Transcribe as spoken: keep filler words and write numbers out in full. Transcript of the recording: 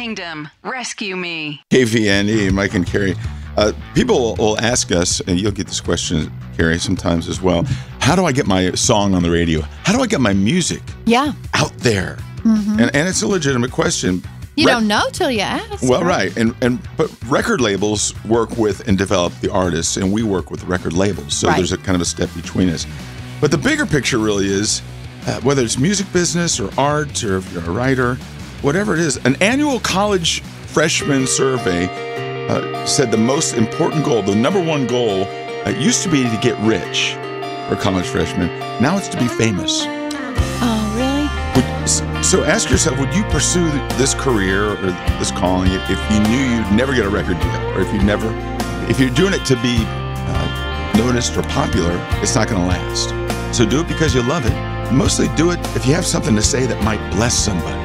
Kingdom, rescue me. K V N E, Mike and Carrie. Uh, people will ask us, and you'll get this question, Carrie, sometimes as well. How do I get my song on the radio? How do I get my music yeah. out there? Mm-hmm. And, and it's a legitimate question. You Re- don't know till you ask. Well, right. right. And and but record labels work with and develop the artists, and we work with record labels. So right. there's a kind of a step between us. But the bigger picture really is, uh, whether it's music business or art, or if you're a writer, whatever it is, an annual college freshman survey uh, said the most important goal, the number one goal, uh, used to be to get rich for college freshmen. Now it's to be famous. Oh, really? Would, so ask yourself, would you pursue this career or this calling if you knew you'd never get a record deal, or if you never, if you're doing it to be uh, noticed or popular, it's not going to last. So do it because you love it. Mostly do it if you have something to say that might bless somebody.